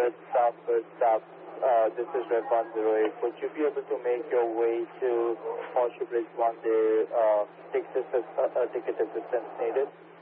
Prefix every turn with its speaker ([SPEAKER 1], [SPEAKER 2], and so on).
[SPEAKER 1] Southwest stop. This is Red 108. Would you be able to make your way to Horseshoe Bridge 1 there? Ticket assistance needed.